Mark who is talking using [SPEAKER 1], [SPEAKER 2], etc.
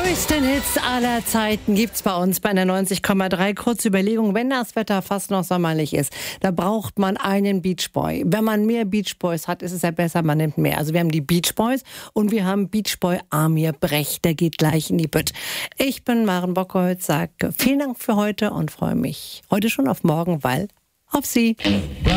[SPEAKER 1] Größten Hits aller Zeiten gibt's bei uns bei einer 90,3. Kurze Überlegung, wenn das Wetter fast noch sommerlich ist, da braucht man einen Beach Boy. Wenn man mehr Beach Boys hat, ist es ja besser, man nimmt mehr. Also wir haben die Beach Boys und wir haben Beach Boy Amir Brecht, der geht gleich in die Bütt. Ich bin Maren Bockholz, sage vielen Dank für heute und freue mich heute schon auf morgen, weil auf Sie.